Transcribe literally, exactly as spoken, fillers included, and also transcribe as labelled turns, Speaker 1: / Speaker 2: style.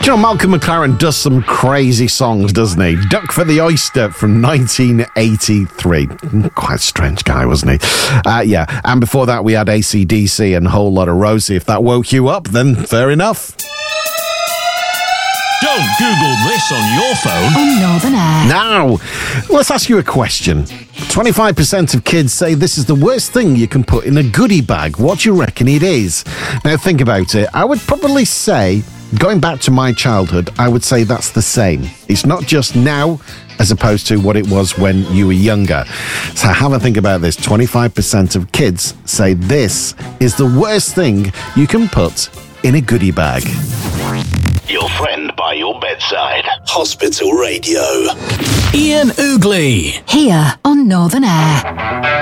Speaker 1: You know, Malcolm McLaren does some crazy songs, doesn't he? Duck for the Oyster from nineteen eighty-three. Quite a strange guy, wasn't he? Uh, yeah, and before that we had A C D C and Whole Lot of Rosie. If that woke you up, then fair enough.
Speaker 2: Don't Google this on your phone.
Speaker 3: On Northern Air.
Speaker 1: Now, let's ask you a question. twenty-five percent of kids say this is the worst thing you can put in a goodie bag. What do you reckon it is? Now, think about it. I would probably say, going back to my childhood, I would say that's the same. It's not just now as opposed to what it was when you were younger. So have a think about this. twenty-five percent of kids say this is the worst thing you can put in a goodie bag.
Speaker 4: Your friend by your bedside. Hospital Radio.
Speaker 2: Ian Oogley.
Speaker 3: Here on Northern Air.